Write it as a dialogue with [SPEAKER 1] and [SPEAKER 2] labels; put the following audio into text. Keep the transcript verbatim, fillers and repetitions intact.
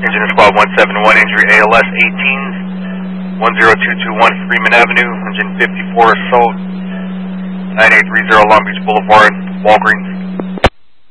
[SPEAKER 1] Engine Squad one seven one, injury A L S eighteen, one zero two two one Freeman Avenue, engine fifty-four assault, nine eight three zero Long Beach Boulevard, Walgreens.